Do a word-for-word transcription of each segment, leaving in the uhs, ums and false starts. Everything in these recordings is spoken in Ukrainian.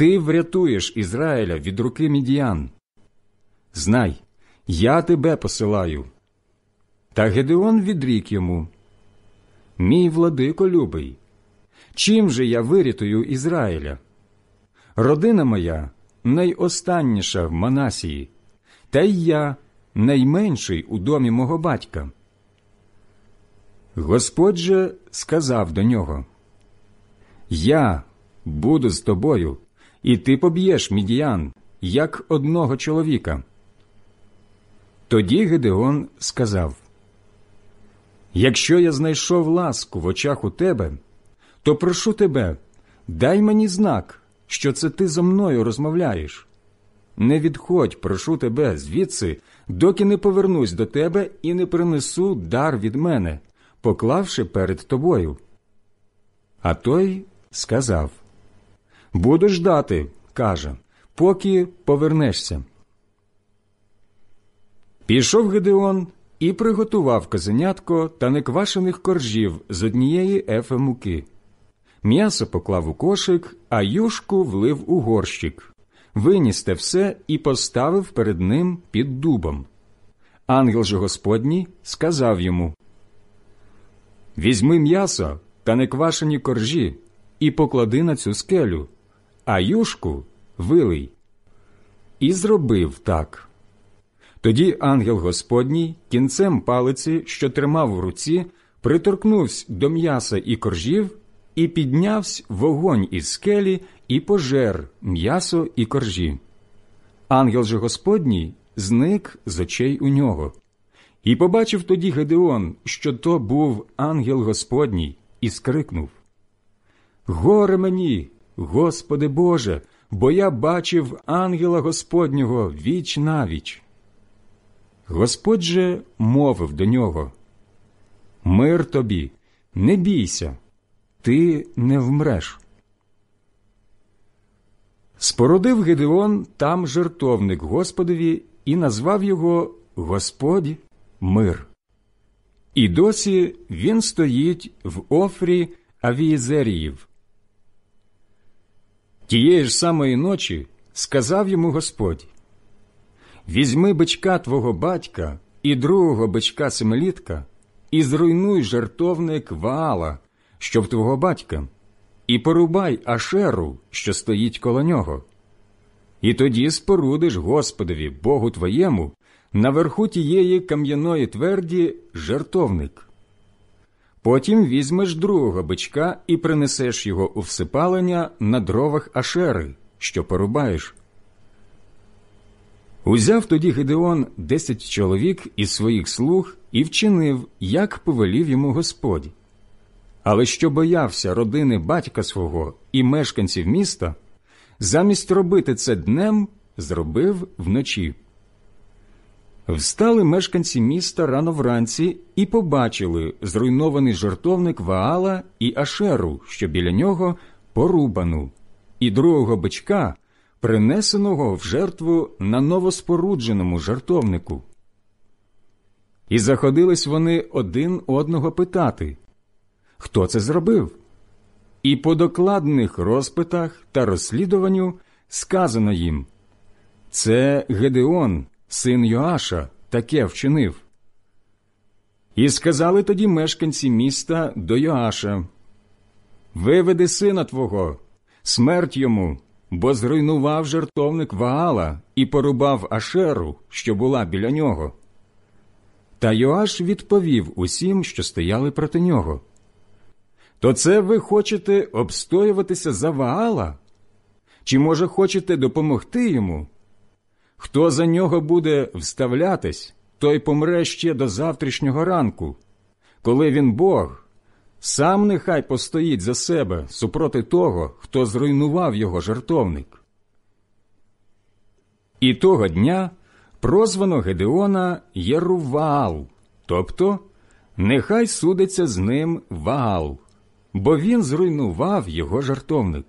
ти врятуєш Ізраїля від руки мідіян. Знай, я тебе посилаю». Та Гедеон відрік йому: «Мій владико любий, чим же я вирятую Ізраїля? Родина моя найостанніша в Манасії, та й я найменший у домі мого батька». Господь же сказав до нього: «Я буду з тобою, і ти поб'єш мідіян, як одного чоловіка». Тоді Гедеон сказав: «Якщо я знайшов ласку в очах у тебе, то прошу тебе, дай мені знак, що це ти зо мною розмовляєш. Не відходь, прошу тебе, звідси, доки не повернусь до тебе і не принесу дар від мене, поклавши перед тобою». А той сказав: «Буду ждати, – каже, – поки повернешся». Пішов Гедеон і приготував козенятко та неквашених коржів з однієї ефи муки. М'ясо поклав у кошик, а юшку влив у горщик. Виніс те все і поставив перед ним під дубом. Ангел же Господній сказав йому: «Візьми м'ясо та неквашені коржі і поклади на цю скелю, а юшку вилий». І зробив так. Тоді ангел Господній кінцем палиці, що тримав в руці, приторкнувся до м'яса і коржів, і піднявся вогонь із скелі і пожер м'ясо і коржі. Ангел же Господній зник з очей у нього. І побачив тоді Гедеон, що то був ангел Господній, і скрикнув: «Горе мені, Господи Боже, бо я бачив ангела Господнього віч навіч». Господь же мовив до нього: «Мир тобі, не бійся, ти не вмреш». Спорудив Гедеон там жертовник Господові і назвав його «Господь мир». І досі він стоїть в Офрі Авієзеріїв. Тієї ж самої ночі сказав йому Господь: «Візьми бичка твого батька і другого бичка семилітка, і зруйнуй жертовник Ваала, що в твого батька, і порубай Ашеру, що стоїть коло нього. І тоді спорудиш Господові, Богу твоєму, наверху тієї кам'яної тверді жертовник. Потім візьмеш другого бичка і принесеш його у всипалення на дровах Ашери, що порубаєш». Узяв тоді Гедеон десять чоловік із своїх слуг і вчинив, як повелів йому Господь. Але що боявся родини батька свого і мешканців міста, замість робити це днем, зробив вночі. Встали мешканці міста рано вранці і побачили зруйнований жертовник Ваала і Ашеру, що біля нього порубану, і другого бичка, принесеного в жертву на новоспорудженому жертовнику. І заходились вони один одного питати: хто це зробив? І по докладних розпитах та розслідуванню сказано їм: це Гедеон, син Йоаша, таке вчинив. І сказали тоді мешканці міста до Йоаша: виведи сина твого, смерть йому, бо зруйнував жертовник Ваала і порубав Ашеру, що була біля нього. Та Йоаш відповів усім, що стояли проти нього: то це ви хочете обстоюватися за Ваала? Чи, може, хочете допомогти йому? Хто за нього буде вставлятись, той помре ще до завтрашнього ранку. Коли він Бог, сам нехай постоїть за себе супроти того, хто зруйнував його жертовник. І того дня прозвано Гедеона Єруваал, тобто нехай судиться з ним Ваал, бо він зруйнував його жертовник.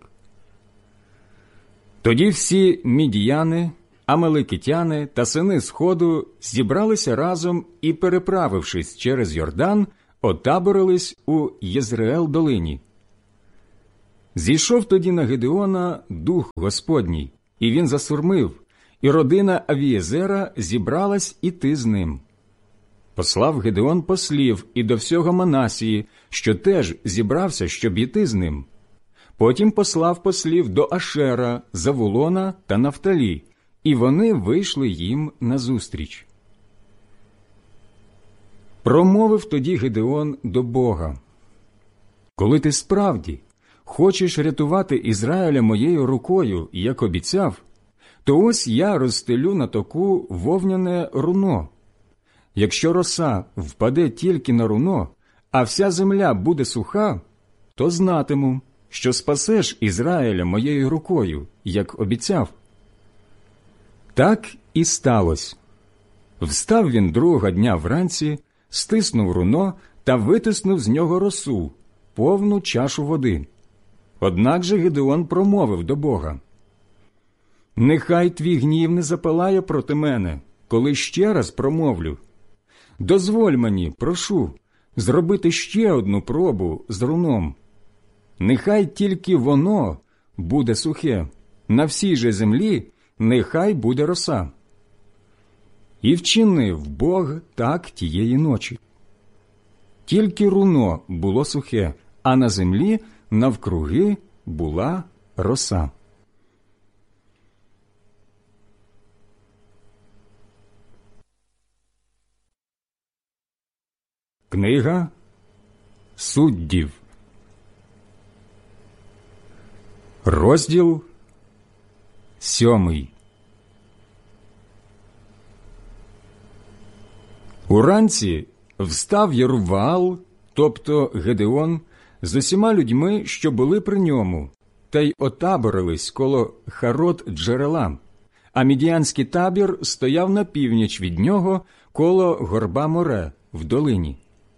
Тоді всі мідіяни, амалекитяни та сини Сходу зібралися разом і, переправившись через Йордан, отаборились у Єзреел-долині. Зійшов тоді на Гедеона дух Господній, і він засурмив, і родина Авієзера зібралась іти з ним. Послав Гедеон послів і до всього Манасії, що теж зібрався, щоб іти з ним. Потім послав послів до Ашера, Завулона та Нафталі, і вони вийшли їм назустріч. Промовив тоді Гедеон до Бога: «Коли ти справді хочеш рятувати Ізраїля моєю рукою, як обіцяв, то ось я розстелю на току вовняне руно. Якщо роса впаде тільки на руно, а вся земля буде суха, то знатиму, що спасеш Ізраїля моєю рукою, як обіцяв». Так і сталося. Встав він другого дня вранці, стиснув руно та витиснув з нього росу, повну чашу води. Однак же Гедеон промовив до Бога: «Нехай твій гнів не запалає проти мене, коли ще раз промовлю. Дозволь мені, прошу, зробити ще одну пробу з руном. Нехай тільки воно буде сухе, на всій же землі нехай буде роса». І вчинив Бог так тієї ночі. Тільки руно було сухе, а на землі навкруги була роса. Книга Суддів, розділ сьомий. Уранці встав Єруваал, тобто Гедеон, з усіма людьми, що були при ньому, та й отаборились коло Харот-джерела, а мідіянський табір стояв на північ від нього коло горба Море в долині.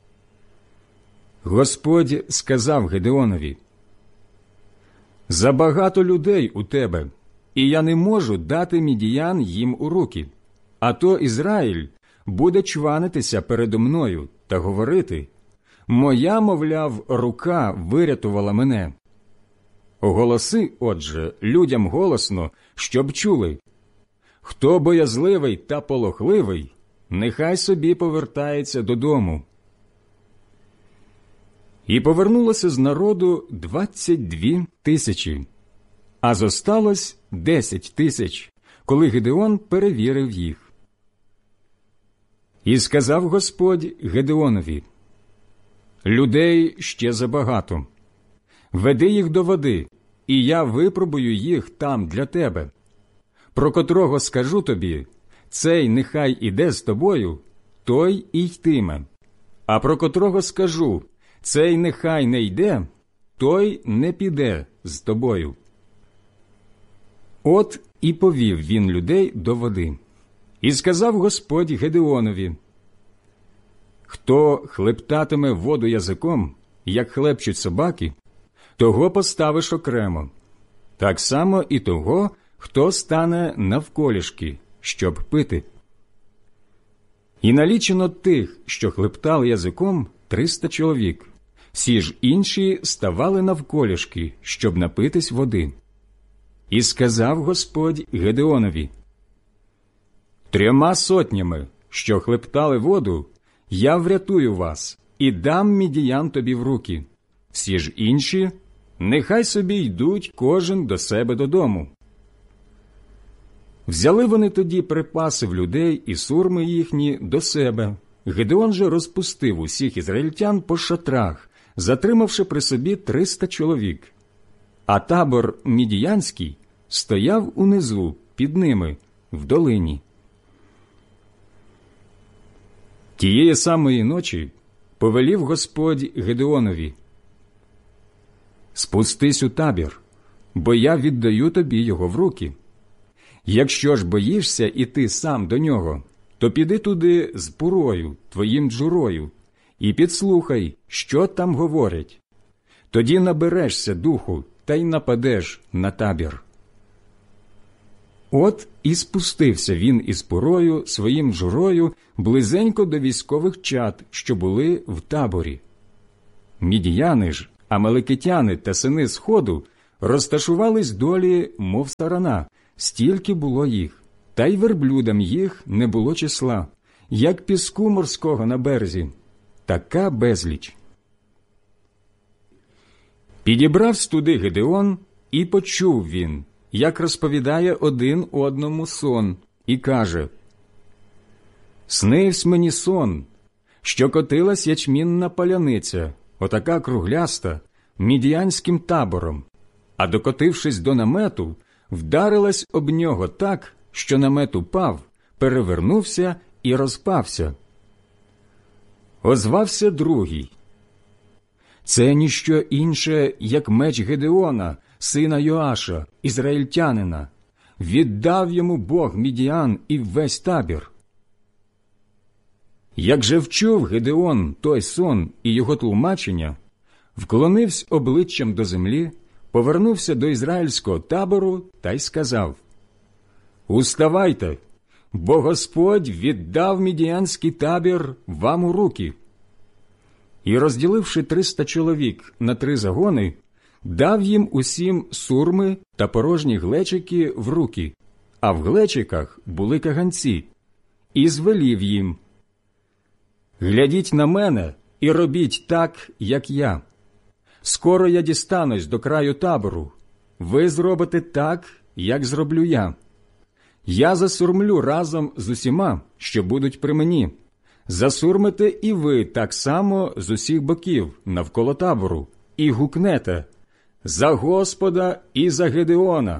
Господь сказав Гедеонові: «Забагато людей у тебе, і я не можу дати мідіян їм у руки, а то Ізраїль буде чванитися передо мною та говорити: моя, мовляв, рука вирятувала мене. Оголоси, отже, людям голосно, щоб чули: хто боязливий та полохливий, нехай собі повертається додому». І повернулося з народу двадцять дві тисячі, а зосталось десять тисяч, коли Гедеон перевірив їх. І сказав Господь Гедеонові: «Людей ще забагато. Веди їх до води, і я випробую їх там для тебе. Про котрого скажу тобі: цей нехай іде з тобою, той і йтиме. А про котрого скажу: цей нехай не йде, той не піде з тобою». От і повів він людей до води. І сказав Господь Гедеонові: «Хто хлептатиме воду язиком, як хлепчуть собаки, того поставиш окремо, так само і того, хто стане навколішки, щоб пити». І налічено тих, що хлептали язиком, триста чоловік, всі ж інші ставали навколішки, щоб напитись води. І сказав Господь Гедеонові: «Трьома сотнями, що хлептали воду, я врятую вас і дам мідіян тобі в руки. Всі ж інші нехай собі йдуть кожен до себе додому». Взяли вони тоді припаси в людей і сурми їхні до себе. Гедеон же розпустив усіх ізраїльтян по шатрах, затримавши при собі триста чоловік. А табор мідіянський стояв унизу, під ними, в долині. Тієї самої ночі повелів Господь Гедеонові: «Спустись у табір, бо я віддаю тобі його в руки. Якщо ж боїшся іти сам до нього, то піди туди з Пурою, твоїм джурою, і підслухай, що там говорять. Тоді наберешся духу та й нападеш на табір». От і спустився він із Пурою, своїм джурою, близенько до військових чад, що були в таборі. Мідіяни ж, амалекитяни та сини Сходу розташувались долі, мов сарана, стільки було їх, та й верблюдам їх не було числа, як піску морського на березі, така безліч. Підібрав студи Гедеон, і почув він, як розповідає один одному сон, і каже: «Снивсь мені сон, що котилась ячмінна паляниця, отака кругляста, мідіянським табором, а докотившись до намету, вдарилась об нього так, що намет упав, перевернувся і розпався». Озвався другий: «Це ніщо інше, як меч Гедеона, сина Йоаша, ізраїльтянина. Віддав йому Бог Мідіан і весь табір». Як же вчув Гедеон той сон і його тлумачення, вклонився обличчям до землі, повернувся до ізраїльського табору та й сказав: «Уставайте, бо Господь віддав мідіянський табір вам у руки». І, розділивши триста чоловік на три загони, дав їм усім сурми та порожні глечики в руки, а в глечиках були каганці, і звелів їм: «Глядіть на мене і робіть так, як я. Скоро я дістанусь до краю табору, ви зробите так, як зроблю я. Я засурмлю разом з усіма, що будуть при мені. Засурмите і ви так само з усіх боків навколо табору, і гукнете: за Господа і за Гедеона».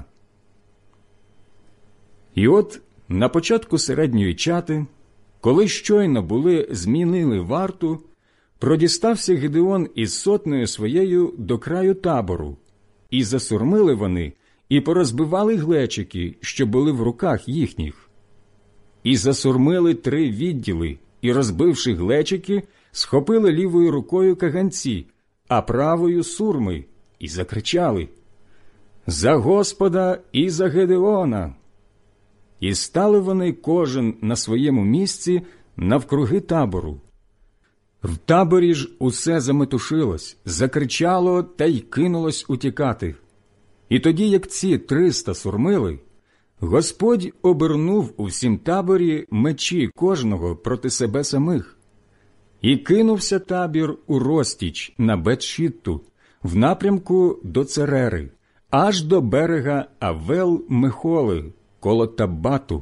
І от на початку середньої чати, коли щойно були змінили варту, продістався Гедеон із сотнею своєю до краю табору, і засурмили вони, і порозбивали глечики, що були в руках їхніх. І засурмили три відділи, і, розбивши глечики, схопили лівою рукою каганці, а правою сурми, і закричали: «За Господа і за Гедеона!» І стали вони кожен на своєму місці навкруги табору. В таборі ж усе заметушилось, закричало та й кинулось утікати. І тоді, як ці триста сурмили, Господь обернув у всім таборі мечі кожного проти себе самих. І кинувся табір у розтіч на Бет-шітту, в напрямку до Церери, аж до берега Авел-Мехоли, коло Таббату.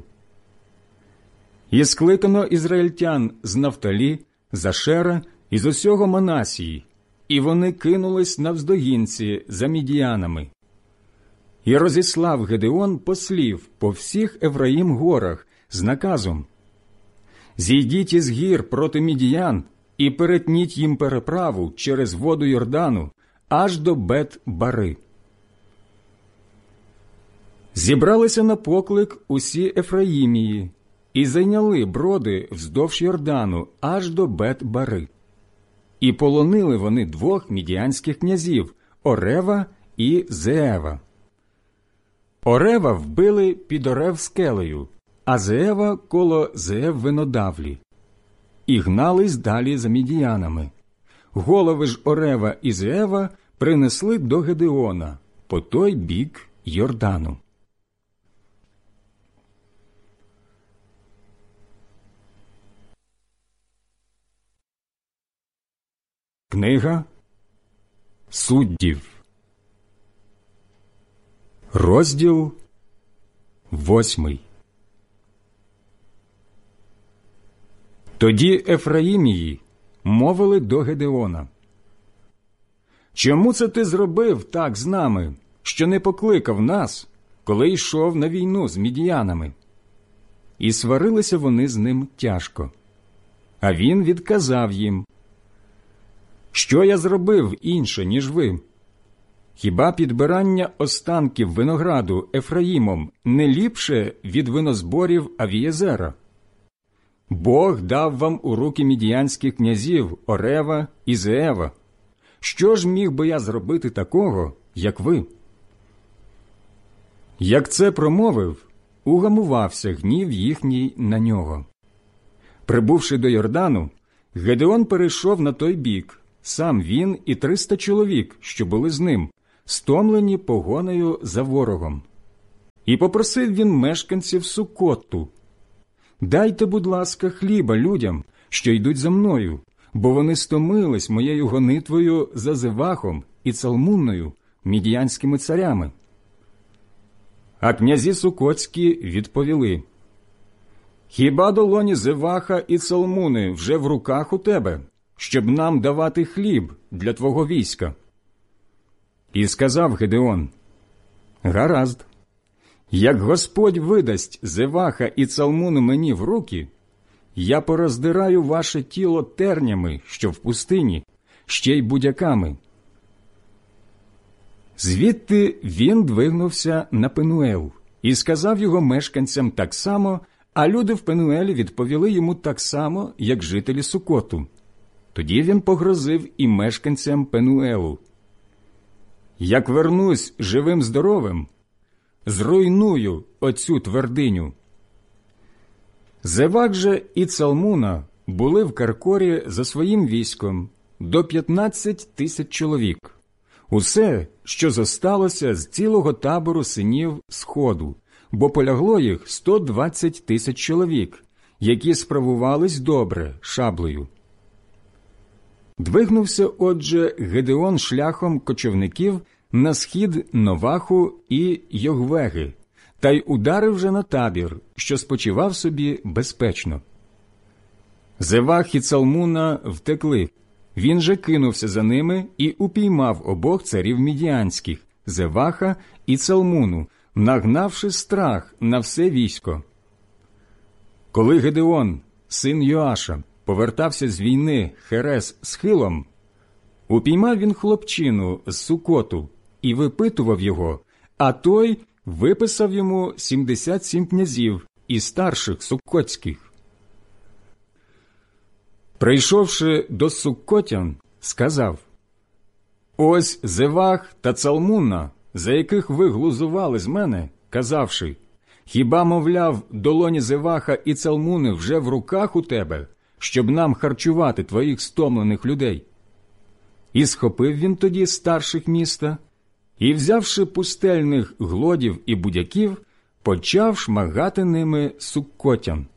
І скликано ізраїльтян з Нафталі, з Ашера і з усього Манасії, і вони кинулись навздогінці за мідіянами. І розіслав Гедеон послів по всіх Ефраїм горах з наказом: «Зійдіть із гір проти мідіян і перетніть їм переправу через воду Йордану аж до Бет-Бари». Зібралися на поклик усі Ефраїмії і зайняли броди вздовж Йордану аж до Бет-Бари. І полонили вони двох мідіянських князів – Орева і Зеева. Орева вбили під Орев скелею, а Зеева коло Зеев винодавлі. І гнались далі за мідіянами. Голови ж Орева і Зеева принесли до Гедеона по той бік Йордану. Книга Суддів, розділ восьмий. Тоді Ефраїмії мовили до Гедеона: «Чому це ти зробив так з нами, що не покликав нас, коли йшов на війну з мідіянами?» І сварилися вони з ним тяжко. А він відказав їм: «Що я зробив інше, ніж ви? Хіба підбирання останків винограду Ефраїмом не ліпше від винозборів Авієзера? Бог дав вам у руки мідіянських князів Орева і Зеева. Що ж міг би я зробити такого, як ви?» Як це промовив, угамувався гнів їхній на нього. Прибувши до Йордану, Гедеон перейшов на той бік, сам він і триста чоловік, що були з ним, стомлені погонею за ворогом. І попросив він мешканців Суккоту: «Дайте, будь ласка, хліба людям, що йдуть за мною, бо вони стомились моєю гонитвою за Зевахом і Цалмунною, мідіянськими царями». А князі Суккотські відповіли: «Хіба долоні Зеваха і Цалмуни вже в руках у тебе, щоб нам давати хліб для твого війська?» І сказав Гедеон: «Гаразд, як Господь видасть Зеваха і Цалмуну мені в руки, я пороздираю ваше тіло тернями, що в пустині, ще й будяками». Звідти він двигнувся на Пенуел і сказав його мешканцям так само, а люди в Пенуелі відповіли йому так само, як жителі Сукоту. Тоді він погрозив і мешканцям Пенуелу: «Як вернусь живим-здоровим, зруйную оцю твердиню». Зевах же і Цалмуна були в Каркорі за своїм військом до п'ятнадцять тисяч чоловік. Усе, що зосталося з цілого табору синів Сходу, бо полягло їх сто двадцять тисяч чоловік, які справувались добре шаблею. Двигнувся, отже, Гедеон шляхом кочівників на схід Новаху і Йогвеги, та й ударив же на табір, що спочивав собі безпечно. Зевах і Цалмуна втекли. Він же кинувся за ними і упіймав обох царів мідіанських, Зеваха і Цалмуну, нагнавши страх на все військо. Коли Гедеон, син Йоаша, повертався з війни Херес з Хилом, упіймав він хлопчину з Сукоту і випитував його, а той виписав йому сімдесят сім князів і старших суккотських. Прийшовши до суккотян, сказав: «Ось Зевах та Цалмуна, за яких ви глузували з мене, казавши: хіба, мовляв, долоні Зеваха і Цалмуни вже в руках у тебе, щоб нам харчувати твоїх стомлених людей?» І схопив він тоді старших міста, і, взявши пустельних глодів і будяків, почав шмагати ними суккотян.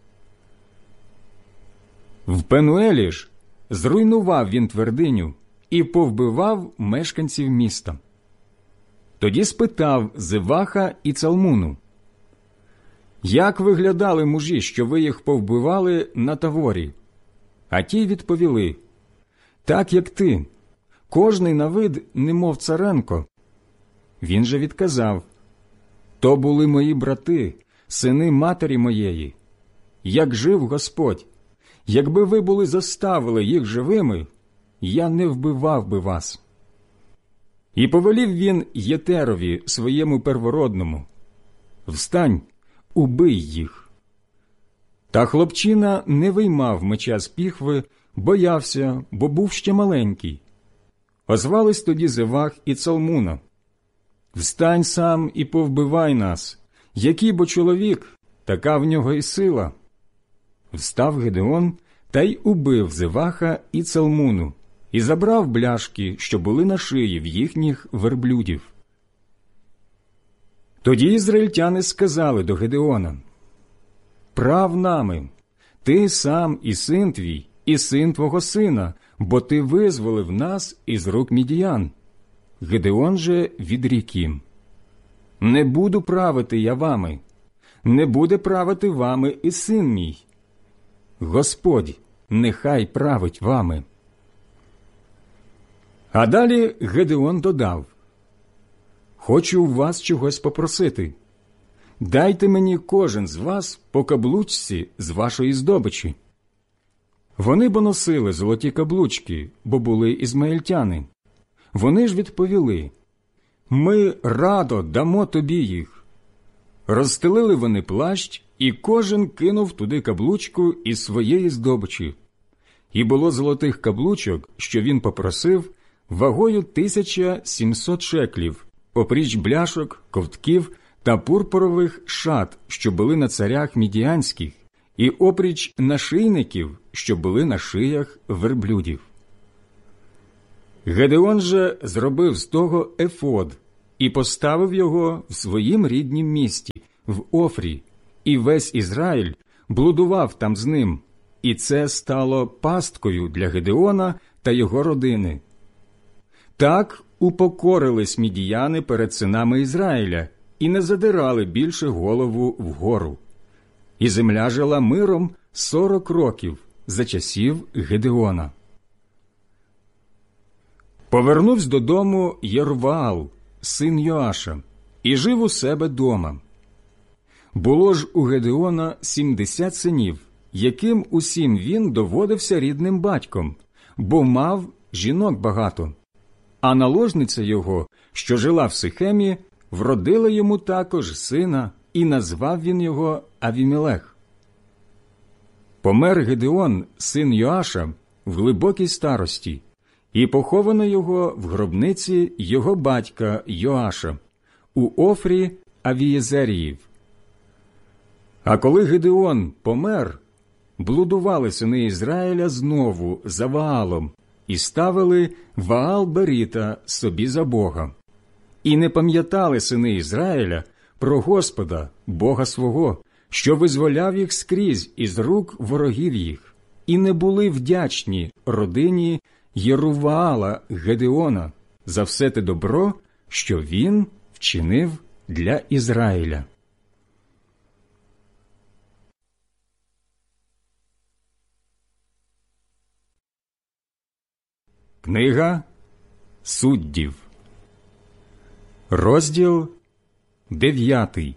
В Пенуелі ж зруйнував він твердиню і повбивав мешканців міста. Тоді спитав Зеваха і Цалмуну: «Як виглядали мужі, що ви їх повбивали на Таворі?» А ті відповіли: «Так, як ти, кожний на вид, немов царенко». Він же відказав: «То були мої брати, сини матері моєї. Як жив Господь, якби ви були заставили їх живими, я не вбивав би вас». І повелів він Єтерові, своєму первородному: «Встань, убий їх». Та хлопчина не виймав меча з піхви, боявся, бо був ще маленький. Озвались тоді Зевах і Цалмуна: «Встань сам і повбивай нас, який бо чоловік, така в нього і сила». Встав Гедеон та й убив Зеваха і Цалмуну, і забрав бляшки, що були на шиї в їхніх верблюдів. Тоді ізраїльтяни сказали до Гедеона: «Прав нами, ти сам і син твій, і син твого сина, бо ти визволив нас із рук мідіян». Гедеон же відрік їм: «Не буду правити я вами, не буде правити вами і син мій. Господь нехай править вами». А далі Гедеон додав: «Хочу у вас чогось попросити. Дайте мені кожен з вас по каблучці з вашої здобичі». Вони бо носили золоті каблучки, бо були ізмаїльтяни. Вони ж відповіли: «Ми радо дамо тобі їх». Розстелили вони плащ, і кожен кинув туди каблучку із своєї здобичі. І було золотих каблучок, що він попросив, вагою тисяча сімсот шеклів, опріч бляшок, ковтків та пурпурових шат, що були на царях мідіанських, і опріч нашийників, що були на шиях верблюдів. Гедеон же зробив з того ефод і поставив його в своїм ріднім місті, в Офрі, і весь Ізраїль блудував там з ним, і це стало пасткою для Гедеона та його родини. Так упокорились мідіяни перед синами Ізраїля і не задирали більше голову вгору. І земля жила миром сорок років за часів Гедеона. Повернувся додому Єрваал, син Йоаша, і жив у себе дома. Було ж у Гедеона сімдесят синів, яким усім він доводився рідним батьком, бо мав жінок багато. А наложниця його, що жила в Сихемі, вродила йому також сина, і назвав він його Авімелех. Помер Гедеон, син Йоаша, в глибокій старості, і поховано його в гробниці його батька Йоаша, у Офрі Авієзеріїв. А коли Гедеон помер, блудували сини Ізраїля знову за Ваалом і ставили Ваал-Беріта собі за Бога. І не пам'ятали сини Ізраїля про Господа, Бога свого, що визволяв їх скрізь із рук ворогів їх, і не були вдячні родині Єруваала Гедеона за все те добро, що він вчинив для Ізраїля. Книга Суддів, розділ дев'ятий.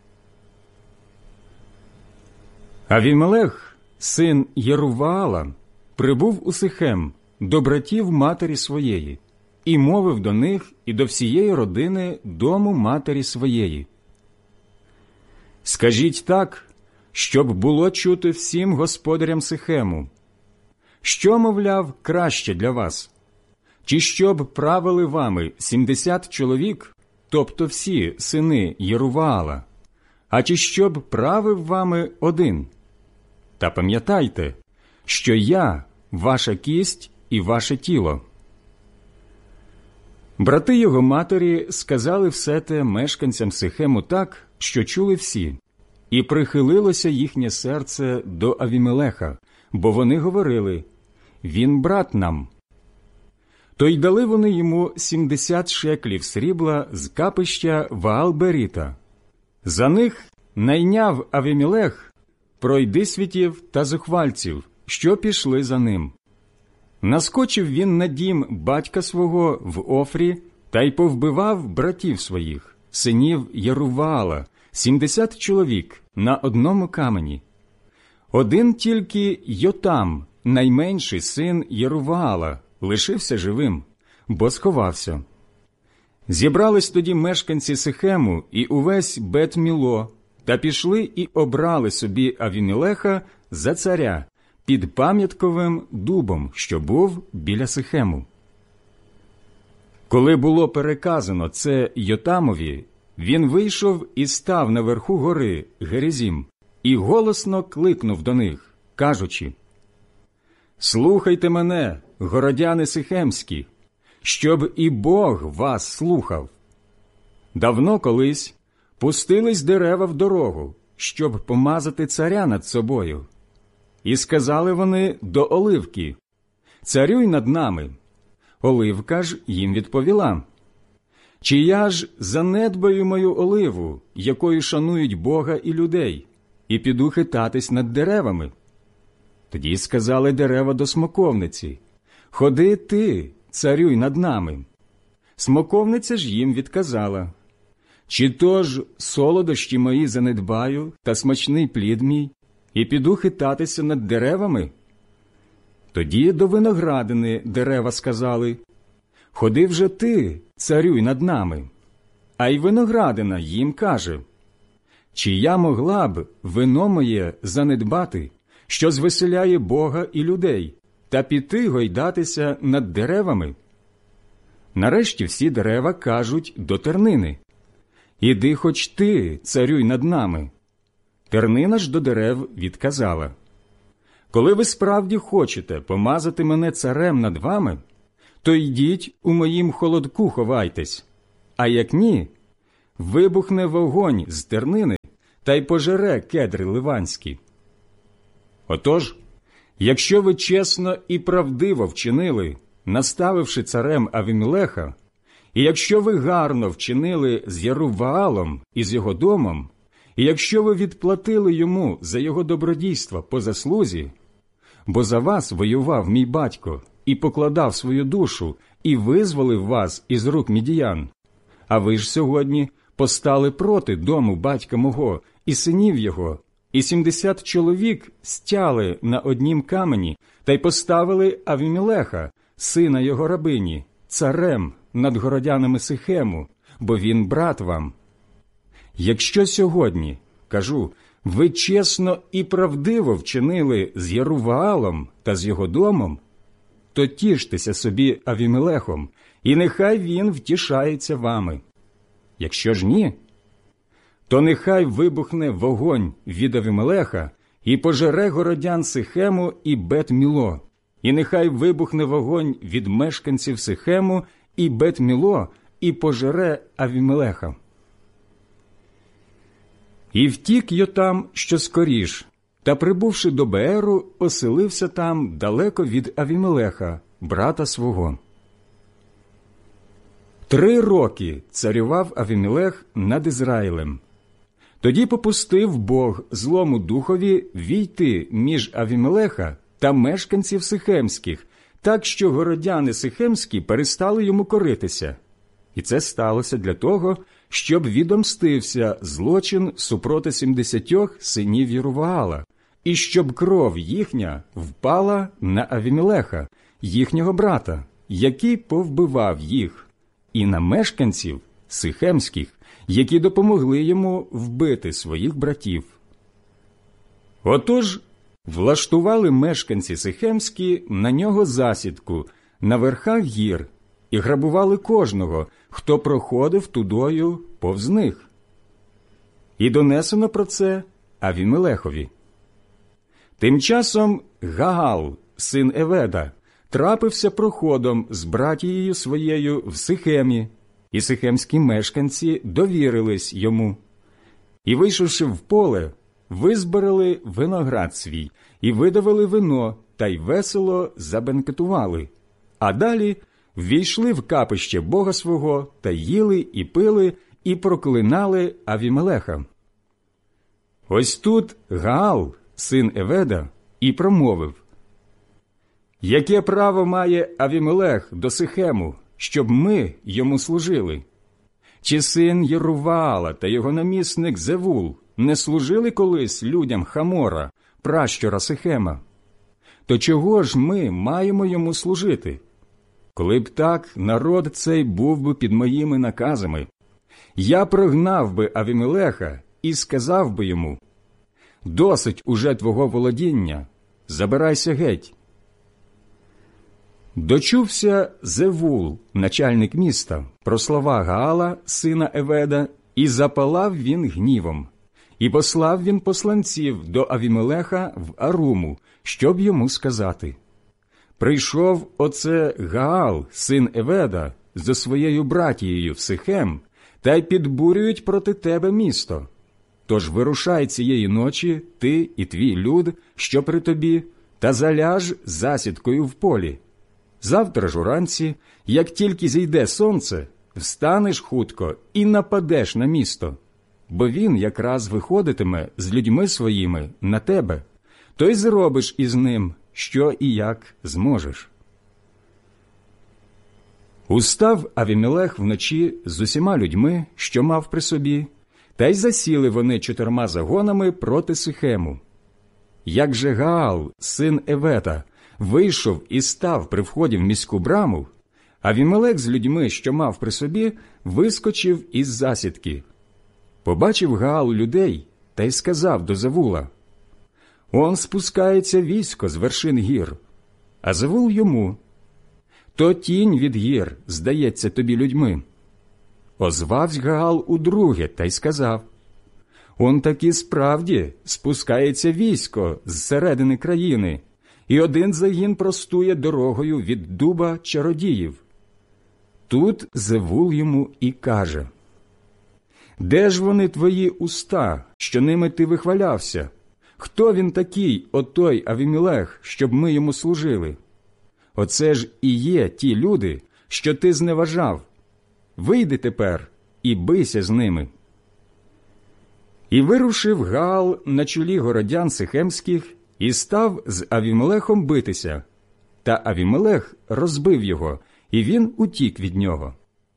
Авімелех, син Єруваала, прибув у Сихем до братів матері своєї і мовив до них і до всієї родини дому матері своєї: «Скажіть так, щоб було чути всім господарям Сихему. Що, мовляв, краще для вас? Чи щоб правили вами сімдесят чоловік, тобто всі сини Єруваала, а чи щоб правив вами один? Та пам'ятайте, що я – ваша кість і ваше тіло». Брати його матері сказали все те мешканцям Сихему так, що чули всі, і прихилилося їхнє серце до Авімелеха, бо вони говорили: «Він брат нам». То й дали вони йому сімдесят шеклів срібла з капища Ваал-Беріта. За них найняв Авімелех пройдисвітів та зухвальців, що пішли за ним. Наскочив він на дім батька свого в Офрі та й повбивав братів своїх, синів Єруваала, сімдесят чоловік на одному камені. Один тільки Йотам, найменший син Єруваала, лишився живим, бо сховався. Зібрались тоді мешканці Сихему і увесь Бет-Міло, та пішли і обрали собі Авімелеха за царя під пам'ятковим дубом, що був біля Сихему. Коли було переказано це Йотамові, він вийшов і став наверху гори Герезім і голосно кликнув до них, кажучи: «Слухайте мене, городяни сихемські, щоб і Бог вас слухав. Давно колись пустились дерева в дорогу, щоб помазати царя над собою. І сказали вони до Оливки: «Царюй над нами». Оливка ж їм відповіла: «Чи я ж занедбаю мою оливу, якою шанують Бога і людей, і піду хитатись над деревами?» Тоді сказали дерева до смоковниці: «Ходи ти, царюй над нами». Смоковниця ж їм відказала: «Чи то ж солодощі мої занедбаю та смачний плід мій, і піду хитатися над деревами?» Тоді до виноградини дерева сказали: «Ходи вже ти, царюй над нами». А й виноградина їм каже: «Чи я могла б вино моє занедбати, що звеселяє Бога і людей, та піти гойдатися над деревами?» Нарешті всі дерева кажуть до тернини: «Іди хоч ти, царюй над нами». Тернина ж до дерев відказала: «Коли ви справді хочете помазати мене царем над вами, то йдіть у моїм холодку ховайтесь, а як ні, вибухне вогонь з тернини та й пожере кедри ливанські. Отож, якщо ви чесно і правдиво вчинили, наставивши царем Авімелеха, і якщо ви гарно вчинили з Єруваалом і з його домом, і якщо ви відплатили йому за його добродійства по заслузі, бо за вас воював мій батько і покладав свою душу, і визволив вас із рук мідіян, а ви ж сьогодні постали проти дому батька мого і синів його, і сімдесят чоловік стяли на однім камені та й поставили Авімелеха, сина його рабині, царем над городянами Сихему, бо він брат вам. Якщо сьогодні, кажу, ви чесно і правдиво вчинили з Єруваалом та з його домом, то тіштеся собі Авімелехом, і нехай він втішається вами. Якщо ж ні, то нехай вибухне вогонь від Авімелеха і пожере городян Сихему і Бет-Міло, і нехай вибухне вогонь від мешканців Сихему і Бет-Міло і пожере Авімелеха. І втік Йотам що скоріш, та, прибувши до Бееру, оселився там далеко від Авімелеха, брата свого. Три роки царював Авімелех над Ізраїлем. Тоді попустив Бог злому духові війти між Авімелеха та мешканців Сихемських, так що городяни Сихемські перестали йому коритися. І це сталося для того, щоб відомстився злочин супроти сімдесятьох синів Єруваала, і щоб кров їхня впала на Авімелеха, їхнього брата, який повбивав їх, і на мешканців Сихемських, які допомогли йому вбити своїх братів. Отож, влаштували мешканці Сихемські на нього засідку на верхах гір і грабували кожного, хто проходив тудою повз них. І донесено про це Авімелехові. Тим часом Гаал, син Еведа, трапився проходом з братією своєю в Сихемі, і сихемські мешканці довірились йому. І, вийшовши в поле, визбирали виноград свій, і видавили вино, та й весело забенкетували. А далі ввійшли в капище Бога свого, та їли і пили, і проклинали Авімелеха. Ось тут Гаал, син Еведа, і промовив: «Яке право має Авімелех до Сихему, щоб ми йому служили? Чи син Єруваала та його намісник Зевул не служили колись людям Хамора, пращура Сихема? То чого ж ми маємо йому служити? Коли б так, народ цей був би під моїми наказами. Я прогнав би Авімелеха і сказав би йому: досить уже твого володіння, забирайся геть». Дочувся Зевул, начальник міста, про слова Гаала, сина Еведа, і запалав він гнівом. І послав він посланців до Авімелеха в Аруму, щоб йому сказати: «Прийшов оце Гаал, син Еведа, зі своєю братією в Сихем, та й підбурюють проти тебе місто. Тож вирушай цієї ночі, ти і твій люд, що при тобі, та заляж засідкою в полі. Завтра ж уранці, як тільки зійде сонце, встанеш хутко і нападеш на місто, бо він якраз виходитиме з людьми своїми на тебе, то й зробиш із ним, що і як зможеш». Устав Авімелех вночі з усіма людьми, що мав при собі, та й засіли вони чотирма загонами проти Сихему. Як же Гаал, син Евета, вийшов і став при вході в міську браму, Авімелех з людьми, що мав при собі, вискочив із засідки. Побачив Гаал людей та й сказав до Зевула: «Он спускається військо з вершин гір». А Зевул йому: «То тінь від гір здається тобі людьми». Озвавсь Гаал удруге та й сказав: «Он таки справді спускається військо з середини країни, і один загін простує дорогою від дуба чародіїв. Тут Зевул йому і каже: «Де ж вони твої уста, що ними ти вихвалявся? Хто він такий, отой Авімелех, щоб ми йому служили? Оце ж і є ті люди, що ти зневажав. Вийди тепер і бийся з ними». І вирушив Гаал на чолі городян сихемських і став з Авімелехом битися. Та Авімелех розбив його, і він утік від нього.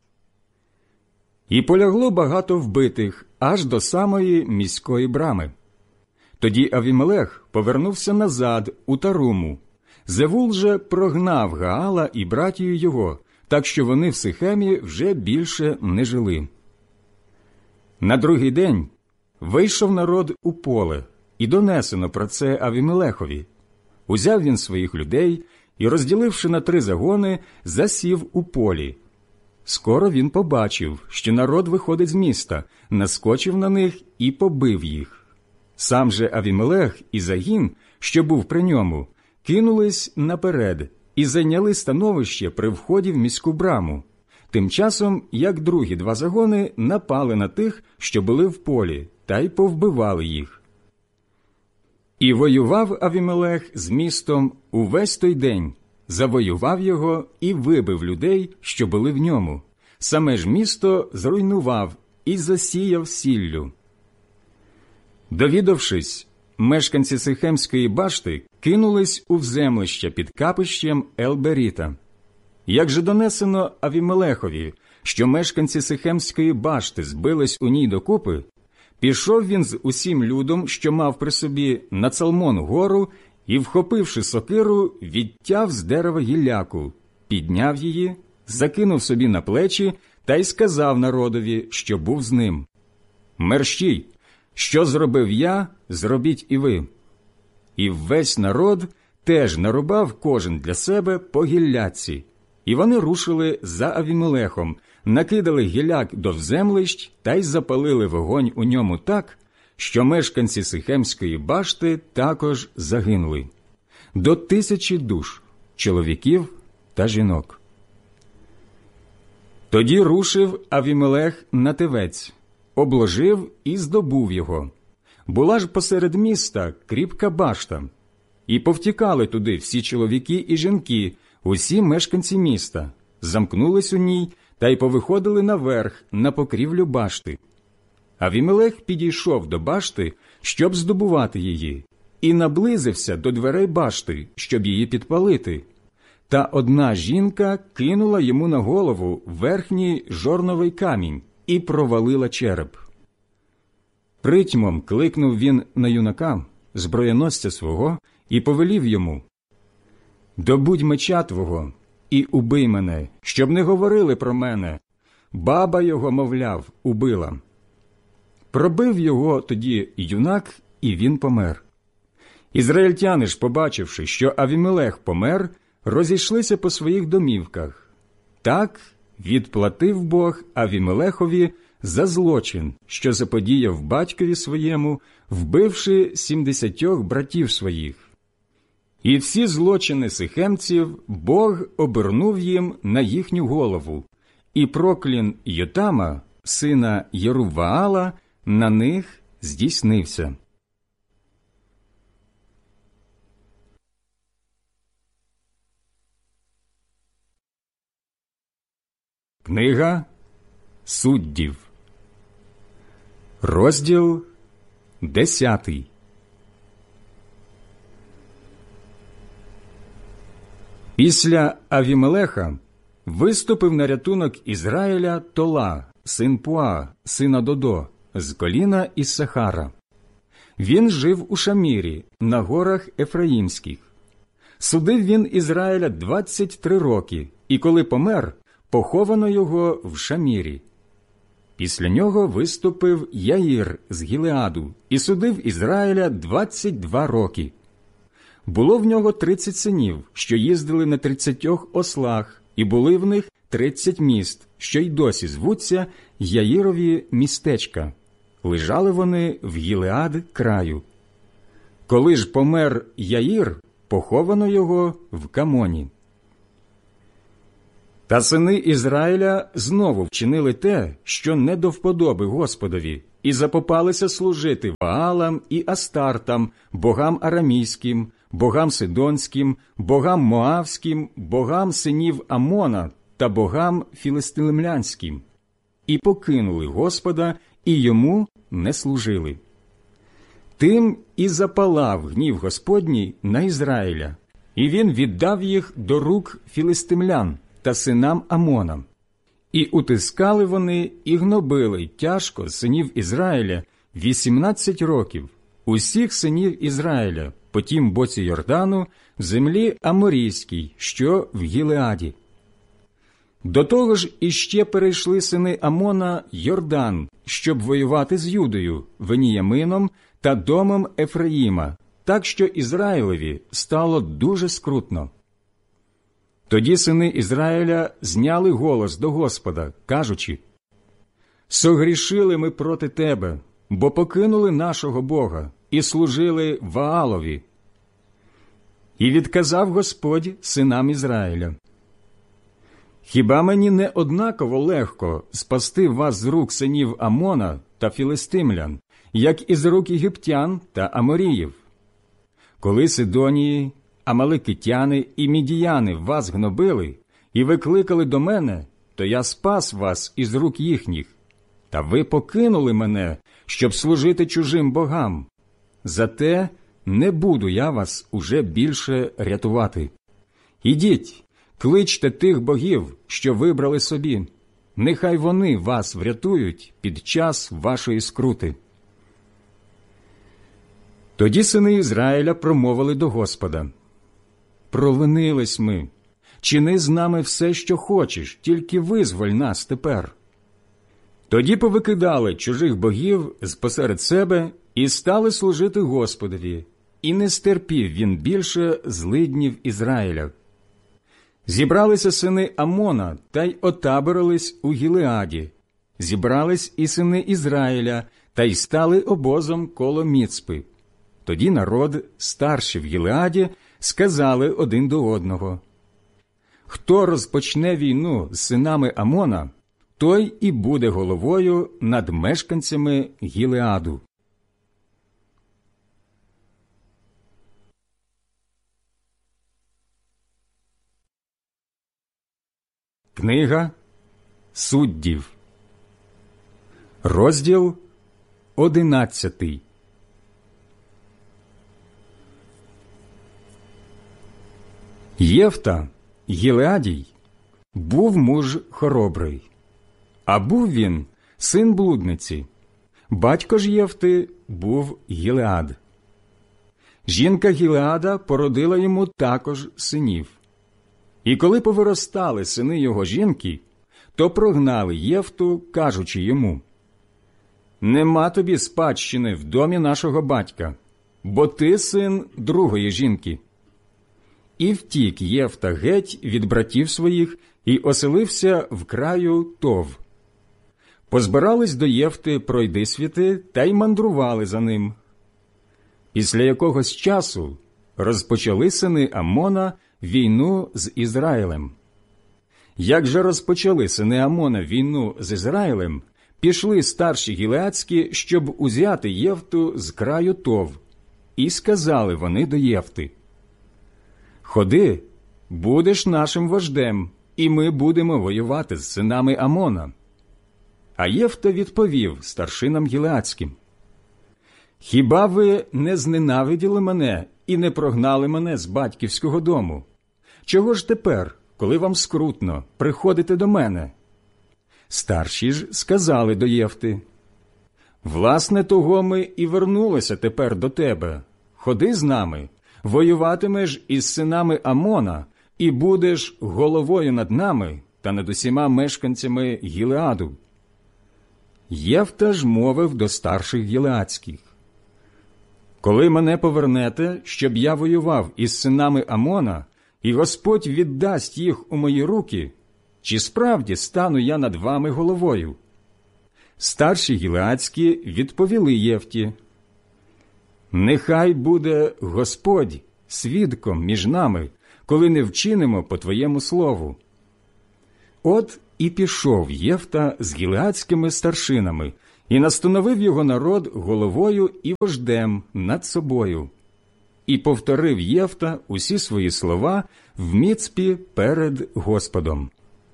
І полягло багато вбитих аж до самої міської брами. Тоді Авімелех повернувся назад у Таруму. Зевул же прогнав Гаала і братію його, так що вони в Сихемі вже більше не жили. На другий день вийшов народ у поле, і донесено про це Авімелехові. Узяв він своїх людей і, розділивши на три загони, засів у полі. Скоро він побачив, що народ виходить з міста, наскочив на них і побив їх. Сам же Авімелех і загін, що був при ньому, кинулись наперед і зайняли становище при вході в міську браму, тим часом, як другі два загони напали на тих, що були в полі, та й повбивали їх. І воював Авімелех з містом увесь той день, завоював його і вибив людей, що були в ньому. Саме ж місто зруйнував і засіяв сіллю. Довідавшись, мешканці Сихемської башти кинулись у вземлище під капищем Елберіта. Як же донесено Авімелехові, що мешканці Сихемської башти збились у ній докупи, пішов він з усім людом, що мав при собі, на Цалмон гору, і, вхопивши сокиру, відтяв з дерева гілляку, підняв її, закинув собі на плечі та й сказав народові, що був з ним: «Мерщій! Що зробив я, зробіть і ви». І весь народ теж нарубав кожен для себе по гілляці. І вони рушили за Авімелехом, накидали гілляк до вземлищ та й запалили вогонь у ньому так, що мешканці Сихемської башти також загинули. До тисячі душ, чоловіків та жінок. Тоді рушив Авімелех на Тевець, обложив і здобув його. Була ж посеред міста кріпка башта. І повтікали туди всі чоловіки і жінки, усі мешканці міста, замкнулись у ній та й повиходили наверх на покрівлю башти. Авімелех підійшов до башти, щоб здобувати її, і наблизився до дверей башти, щоб її підпалити. Та одна жінка кинула йому на голову верхній жорновий камінь і провалила череп. Притьмом кликнув він на юнака, зброєносця свого, і повелів йому: «Добудь меча твого і убий мене, щоб не говорили про мене. Баба його, мовляв, убила». Пробив його тоді юнак, і він помер. Ізраїльтяни ж, побачивши, що Авімелех помер, розійшлися по своїх домівках. Так відплатив Бог Авімелехові за злочин, що заподіяв батькові своєму, вбивши сімдесятьох братів своїх. І всі злочини сихемців Бог обернув їм на їхню голову, і проклін Йотама, сина Єруббаала, на них здійснився. Книга Суддів, розділ десятий. Після Авімелеха виступив на рятунок Ізраїля Тола, син Пуа, сина Додо, з коліна Іссахара. Він жив у Шамірі, на горах Ефраїмських. Судив він Ізраїля двадцять три роки, і коли помер, поховано його в Шамірі. Після нього виступив Яїр з Гілеаду і судив Ізраїля двадцять два роки. Було в нього тридцять синів, що їздили на тридцятьох ослах, і були в них тридцять міст, що й досі звуться Яїрові містечка. Лежали вони в Гілеад краю. Коли ж помер Яїр, поховано його в Камоні. Та сини Ізраїля знову вчинили те, що не до вподоби Господові, і запопалися служити Ваалам і Астартам, богам арамійським, богам сидонським, богам моавським, богам синів Амона та богам філистимлянським, і покинули Господа, і йому не служили. Тим і запалав гнів Господній на Ізраїля, і він віддав їх до рук філистимлян та синам Амона. І утискали вони і гнобили тяжко синів Ізраїля вісімнадцять років, усіх синів Ізраїля, по тім боці Йордану, в землі Аморійській, що в Гілеаді. До того ж іще перейшли сини Амона Йордан, щоб воювати з Юдою, Веніямином та домом Ефраїма, так що Ізраїлеві стало дуже скрутно. Тоді сини Ізраїля зняли голос до Господа, кажучи: «Согрішили ми проти Тебе, бо покинули нашого Бога і служили Ваалові». І відказав Господь синам Ізраїля: «Хіба мені не однаково легко спасти вас з рук синів Амона та філистимлян, як із рук єгиптян та аморіїв? Коли Сидонії, амалекитяни і мідіяни вас гнобили і викликали до мене, то я спас вас із рук їхніх. Та ви покинули мене, щоб служити чужим богам. Зате не буду я вас уже більше рятувати. Ідіть, кличте тих богів, що вибрали собі. Нехай вони вас врятують під час вашої скрути». Тоді сини Ізраїля промовили до Господа: «Провинились ми. Чини з нами все, що хочеш, тільки визволь нас тепер». Тоді повикидали чужих богів з-посеред себе і стали служити Господові, і не стерпів він більше злиднів Ізраїля. Зібралися сини Амона та й отаборились у Гілеаді. Зібрались і сини Ізраїля та й стали обозом коло Міцпи. Тоді народ, старші в Гілеаді, сказали один до одного: «Хто розпочне війну з синами Амона, той і буде головою над мешканцями Гілеаду». Книга Суддів, розділ одинадцятий. Єфта, Гілеадій, був муж хоробрий, а був він син блудниці. Батько ж Єфти був Гілеад. Жінка Гілеада породила йому також синів. І коли повиростали сини його жінки, то прогнали Єфту, кажучи йому: «Нема тобі спадщини в домі нашого батька, бо ти син другої жінки». І втік Єфта геть від братів своїх і оселився в краю Тов. Позбирались до Єфти пройдисвіти та й мандрували за ним. Після якогось часу розпочали сини Амона війну з Ізраїлем. Як же розпочали сини Амона війну з Ізраїлем, пішли старші гілеадські, щоб узяти Єфту з краю Тов. І сказали вони до Єфти: «Ходи, будеш нашим вождем, і ми будемо воювати з синами Амона». А Єфта відповів старшинам гілеадським: «Хіба ви не зненавиділи мене і не прогнали мене з батьківського дому? Чого ж тепер, коли вам скрутно, приходите до мене?» Старші ж сказали до Єфти: «Власне, того ми і вернулися тепер до тебе. Ходи з нами, воюватимеш із синами Амона, і будеш головою над нами та над усіма мешканцями Гілеаду». Єфта ж мовив до старших гілеадських: «Коли мене повернете, щоб я воював із синами Амона, і Господь віддасть їх у мої руки, чи справді стану я над вами головою?» Старші гілеадські відповіли Єфті: «Нехай буде Господь, свідком між нами, коли не вчинимо по твоєму слову». От і пішов Єфта з гілеадськими старшинами, і настановив його народ головою і вождем над собою. І повторив Єфта усі свої слова в Міцпі перед Господом.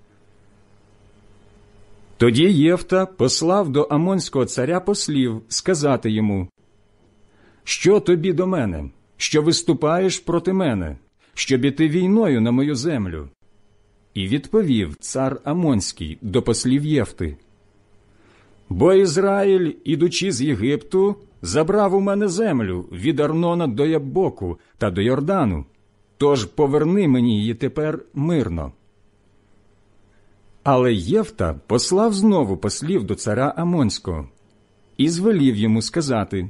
Тоді Єфта послав до Амонського царя послів сказати йому: «Що тобі до мене, що виступаєш проти мене, щоб іти війною на мою землю?» І відповів цар Амонський до послів Єфти: «Бо Ізраїль, ідучи з Єгипту, забрав у мене землю від Арнона до Яббоку та до Йордану, тож поверни мені її тепер мирно». Але Єфта послав знову послів до царя Амонського і звелів йому сказати: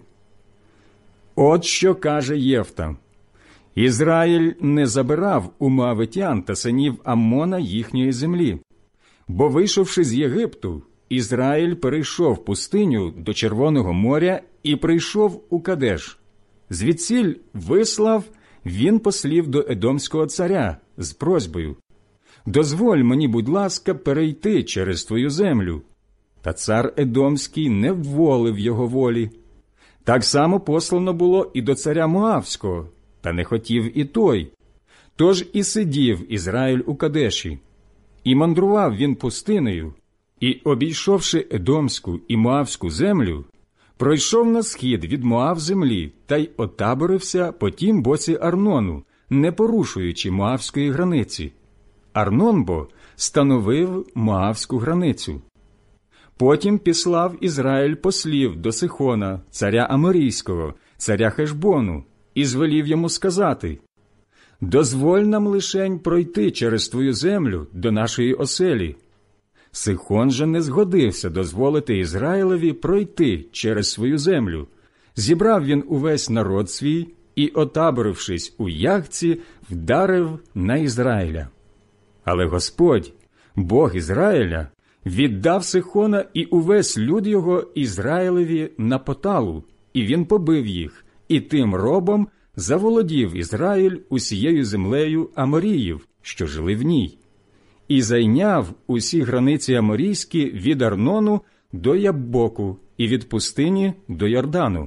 «От що каже Єфта: Ізраїль не забирав у моавитян та синів Аммона їхньої землі, бо, вийшовши з Єгипту, Ізраїль перейшов пустиню до Червоного моря і прийшов у Кадеш. Звідсіль вислав він послів до Едомського царя з просьбою: «Дозволь мені, будь ласка, перейти через твою землю». Та цар Едомський не вволив його волі. Так само послано було і до царя Моавського, та не хотів і той. Тож і сидів Ізраїль у Кадеші. І мандрував він пустинею, і, обійшовши Едомську і Моавську землю, пройшов на схід від Моав землі та й отаборився по тім боці Арнону, не порушуючи Моавської границі. Арнон бо становив Моавську границю. Потім післав Ізраїль послів до Сихона, царя Аморійського, царя Хешбону, і звелів йому сказати: «Дозволь нам лишень пройти через твою землю до нашої оселі». Сихон же не згодився дозволити Ізраїлеві пройти через свою землю. Зібрав він увесь народ свій і, отаборившись у Ягці, вдарив на Ізраїля. Але Господь, Бог Ізраїля, віддав Сихона і увесь люд його Ізраїлеві на поталу, і він побив їх, і тим робом заволодів Ізраїль усією землею Аморіїв, що жили в ній, і зайняв усі границі аморійські від Арнону до Яббоку і від пустині до Йордану.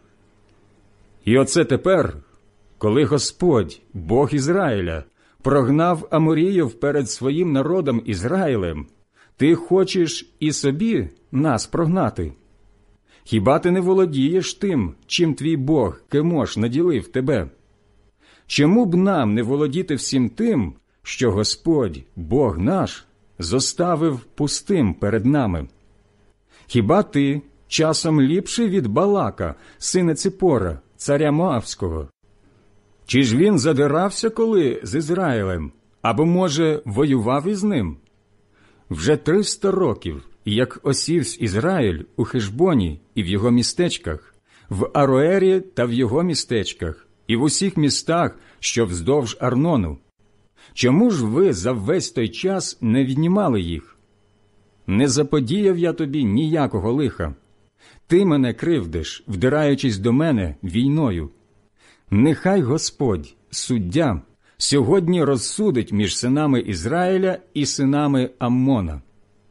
І оце тепер, коли Господь, Бог Ізраїля, прогнав Аморіїв перед своїм народом Ізраїлем, ти хочеш і собі нас прогнати? Хіба ти не володієш тим, чим твій Бог, Кемош, наділив тебе? Чому б нам не володіти всім тим, що Господь, Бог наш, зоставив пустим перед нами? Хіба ти часом ліпший від Балака, сина Ципора, царя Моавського? Чи ж він задирався коли з Ізраїлем, або, може, воював із ним? Вже триста років, як осівсь Ізраїль у Хешбоні і в його містечках, в Ароері та в його містечках, і в усіх містах, що вздовж Арнону. Чому ж ви за весь той час не віднімали їх? Не заподіяв я тобі ніякого лиха. Ти мене кривдиш, вдираючись до мене війною. Нехай Господь, суддя, сьогодні розсудить між синами Ізраїля і синами Аммона».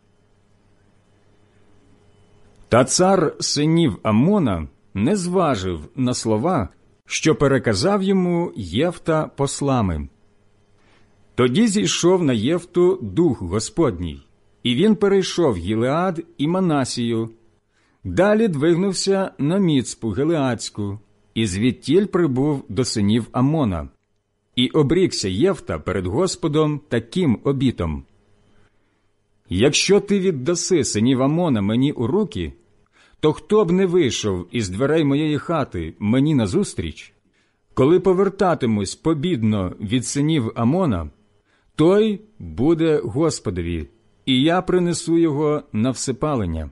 Та цар синів Аммона не зважив на слова, що переказав йому Єфта послами. Тоді зійшов на Єфту дух Господній, і він перейшов Гілеад і Манасію. Далі двигнувся на Міцпу Гилеадську, і звідтіль прибув до синів Аммона. І обрікся Єфта перед Господом таким обітом: «Якщо ти віддаси синів Аммона мені у руки, то хто б не вийшов із дверей моєї хати мені назустріч, коли повертатимусь побідно від синів Аммона, той буде Господові, і я принесу його на всепалення».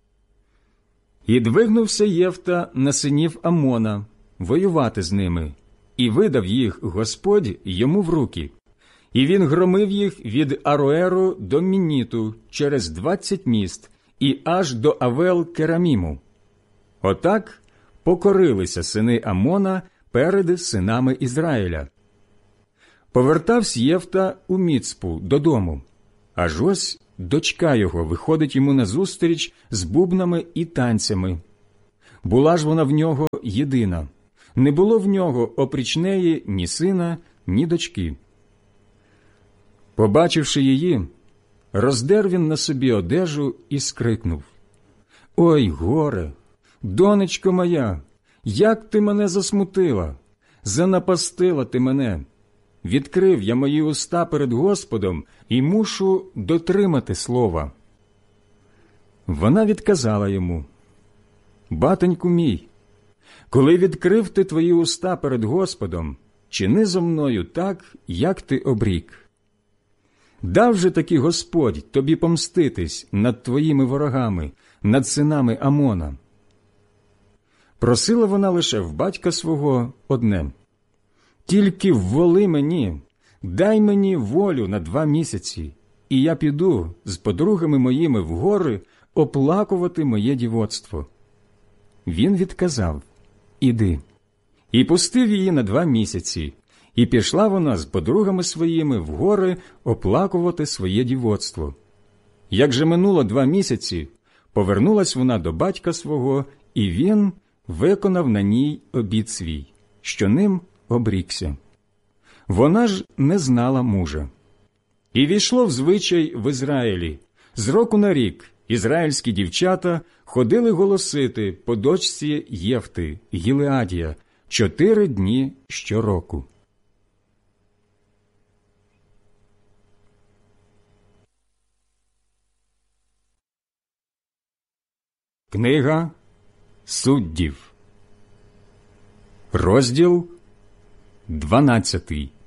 І двигнувся Єфта на синів Аммона воювати з ними, і видав їх Господь йому в руки. І він громив їх від Ароеру до Мінніту через двадцять міст і аж до Авел-Кераміму. Отак покорилися сини Аммона перед синами Ізраїля. Повертався Єфта у Міцпу додому, аж ось дочка його виходить йому назустріч з бубнами і танцями. Була ж вона в нього єдина, не було в нього опріч неї ні сина, ні дочки. Побачивши її, роздер він на собі одежу і скрикнув: «Ой, горе! Донечко моя! Як ти мене засмутила! Занапастила ти мене! Відкрив я мої уста перед Господом і мушу дотримати слова». Вона відказала йому: «Батеньку мій, коли відкрив ти твої уста перед Господом, чини зо мною так, як ти обрік. Дав же таки Господь тобі помститись над твоїми ворогами, над синами Амона». Просила вона лише в батька свого одне: «Тільки вволи мені, дай мені волю на два місяці, і я піду з подругами моїми в гори оплакувати моє дівоцтво». Він відказав: «Іди». І пустив її на два місяці, і пішла вона з подругами своїми в гори оплакувати своє дівоцтво. Як же минуло два місяці, повернулась вона до батька свого, і він виконав на ній обід свій, що ним обрікся. Вона ж не знала мужа. І війшло в звичай в Ізраїлі: з року на рік ізраїльські дівчата ходили голосити по дочці Єфти, Гілеадія, чотири дні щороку. Книга Суддів, розділ дванадцятий.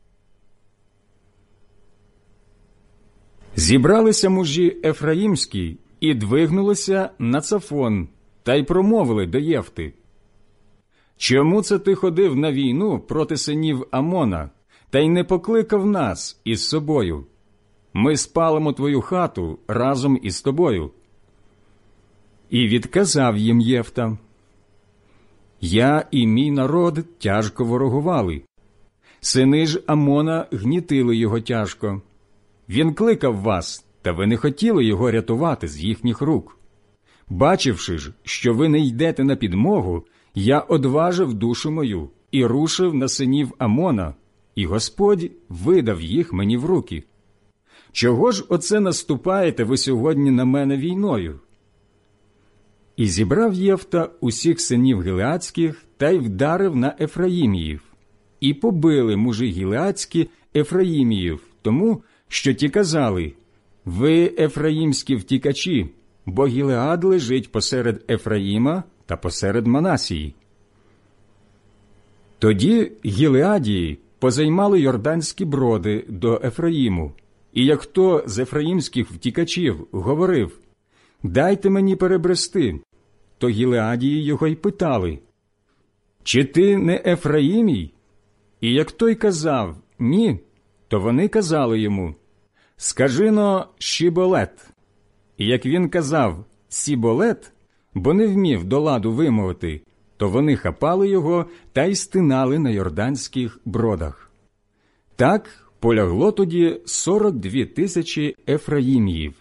Зібралися мужі ефраїмські і двигнулися на Цафон, та й промовили до Єфти: «Чому це ти ходив на війну проти синів Амона, та й не покликав нас із собою? Ми спалимо твою хату разом із тобою». І відказав їм Єфта: «Я і мій народ тяжко ворогували. Сини ж Амона гнітили його тяжко. Він кликав вас, та ви не хотіли його рятувати з їхніх рук. Бачивши ж, що ви не йдете на підмогу, я одважив душу мою і рушив на синів Амона, і Господь видав їх мені в руки. Чого ж оце наступаєте ви сьогодні на мене війною?» І зібрав Єфта усіх синів гілеадських та й вдарив на Ефраїміїв. І побили мужі гілеадські Ефраїміїв, тому що ті казали: «Ви ефраїмські втікачі, бо Гілеад лежить посеред Ефраїма та посеред Манасії». Тоді Гілеадії позаймали йорданські броди до Ефраїму, і як хто з ефраїмських втікачів говорив: «Дайте мені перебрести», то Гілеадії його й питали: «Чи ти не Ефраїмій?» І як той казав «Ні», то вони казали йому: «Скажи-но Шіболет». І як він казав «Сіболет», бо не вмів до ладу вимовити, то вони хапали його та й стинали на йорданських бродах. Так полягло тоді сорок дві тисячі Ефраїміїв.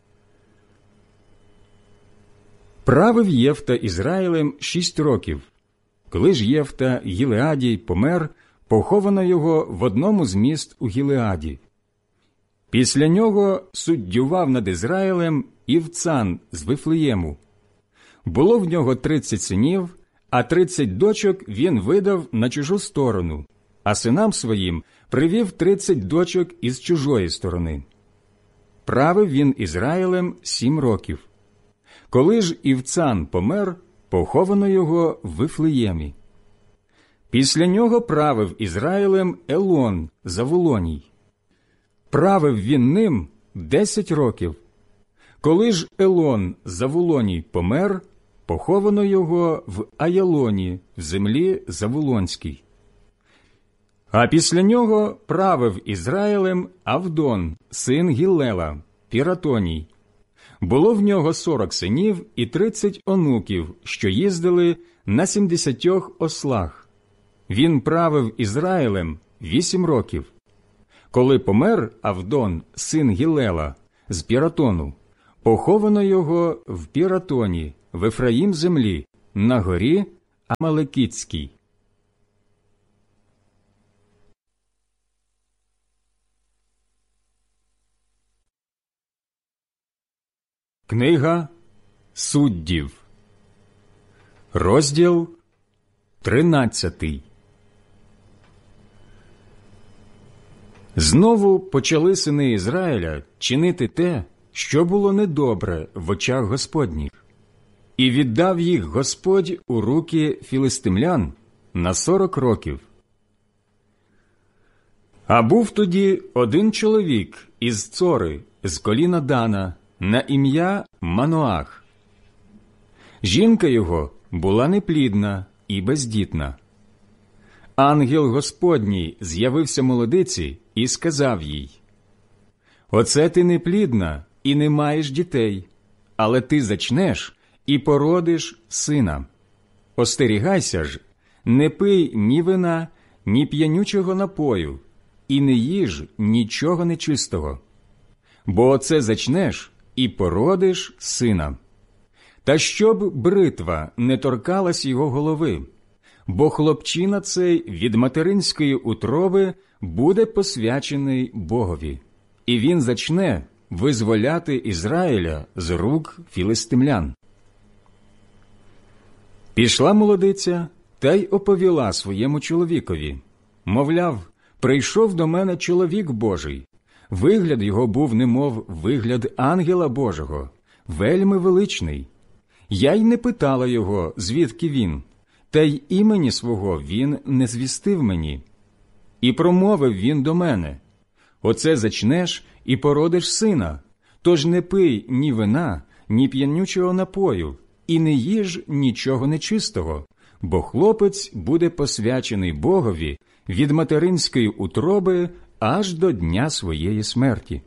Правив Єфта Ізраїлем шість років. Коли ж Єфта Гілеадій помер, поховано його в одному з міст у Гілеаді. Після нього суддював над Ізраїлем Івцан з Вифлеєму. Було в нього тридцять синів, а тридцять дочок він видав на чужу сторону, а синам своїм привів тридцять дочок із чужої сторони. Правив він Ізраїлем сім років. Коли ж Івцан помер, поховано його в Вифлеємі. Після нього правив Ізраїлем Елон Заволоній. Правив він ним десять років. Коли ж Елон Заволоній помер, поховано його в Аялоні, в землі Заволонській. А після нього правив Ізраїлем Авдон, син Гіллела, Піратоній. Було в нього сорок синів і тридцять онуків, що їздили на сімдесятьох ослах. Він правив Ізраїлем вісім років. Коли помер Авдон, син Гілела, з Піратону, поховано його в Піратоні, в Ефраїм землі, на горі Амалекітській. Книга Суддів, розділ тринадцятий. Знову почали сини Ізраїля чинити те, що було недобре в очах Господніх, і віддав їх Господь у руки філистимлян на сорок років. А був тоді один чоловік із Цори, з коліна Дана, на ім'я Маноах. Жінка його була неплідна і бездітна. Ангел Господній з'явився молодиці і сказав їй: «Оце ти неплідна і не маєш дітей, але ти зачнеш і породиш сина. Остерігайся ж, не пий ні вина, ні п'янючого напою, і не їж нічого нечистого. Бо оце зачнеш і породиш сина. Та щоб бритва не торкалась його голови, бо хлопчина цей від материнської утроби буде посвячений Богові, і він зачне визволяти Ізраїля з рук філистимлян». Пішла молодиця та й оповіла своєму чоловікові. Мовляв, прийшов до мене чоловік Божий. Вигляд його був немов вигляд ангела Божого, вельми величний. Я й не питала його, звідки він, та й імені свого він не звістив мені. І промовив він до мене: «Оце зачнеш і породиш сина, тож не пий ні вина, ні п'янючого напою, і не їж нічого нечистого, бо хлопець буде посвячений Богові від материнської утроби аж до дня своєї смерті».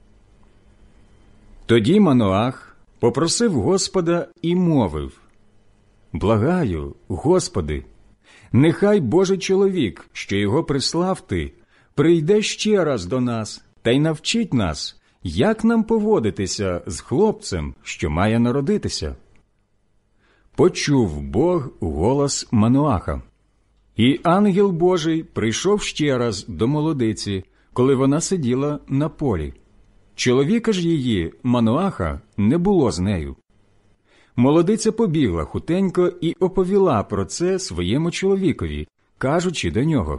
Тоді Маноах попросив Господа і мовив: «Благаю, Господи, нехай Божий чоловік, що його прислав ти, прийде ще раз до нас та й навчить нас, як нам поводитися з хлопцем, що має народитися». Почув Бог голос Маноаха. І ангел Божий прийшов ще раз до молодиці, коли вона сиділа на полі. Чоловіка ж її, Маноаха, не було з нею. Молодиця побігла хутенько і оповіла про це своєму чоловікові, кажучи до нього: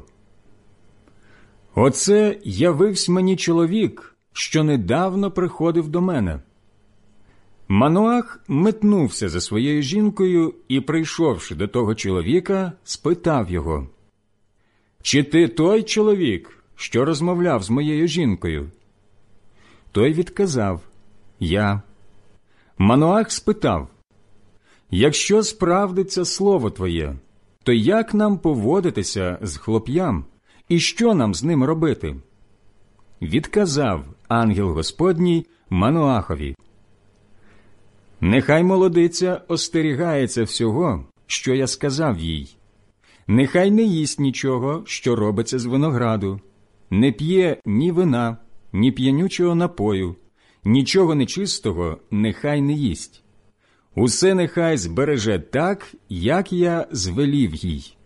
«Оце явився мені чоловік, що недавно приходив до мене». Маноах метнувся за своєю жінкою і, прийшовши до того чоловіка, спитав його: «Чи ти той чоловік, що розмовляв з моєю жінкою?» Той відказав: «Я». Маноах спитав: «Якщо справдиться слово твоє, то як нам поводитися з хлоп'ям, і що нам з ним робити?» Відказав ангел Господній Маноахові: «Нехай молодиця остерігається всього, що я сказав їй. Нехай не їсть нічого, що робиться з винограду, не п'є ні вина, ні п'янючого напою, нічого нечистого нехай не їсть. Усе нехай збереже так, як я звелів їй».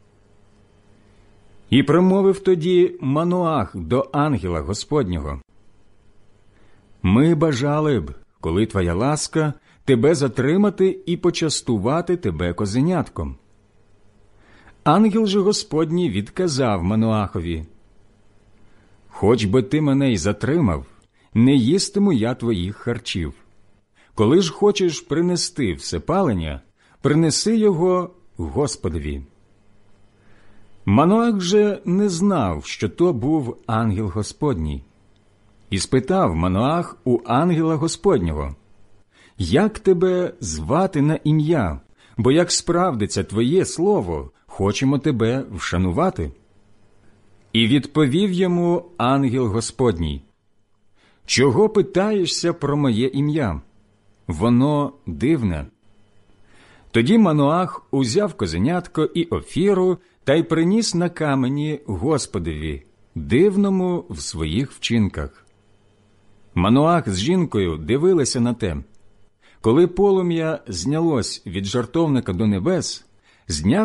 І промовив тоді Маноах до ангела Господнього: «Ми бажали б, коли твоя ласка, тебе затримати і почастувати тебе козенятком». Ангел же Господній відказав Маноахові: «Хоч би ти мене й затримав, не їстиму я твоїх харчів. Коли ж хочеш принести всепалення, принеси його Господові». Маноах же не знав, що то був ангел Господній. І спитав Маноах у ангела Господнього: «Як тебе звати на ім'я? Бо як справдиться твоє слово, хочемо тебе вшанувати». І відповів йому ангел Господній: «Чого питаєшся про моє ім'я? Воно дивне. Тоді Маноах узяв козенятко і офіру та й приніс на камені Господові, дивному в своїх вчинках. Маноах з жінкою дивилися на те. Коли полум'я знялось від жертовника до небес, зняв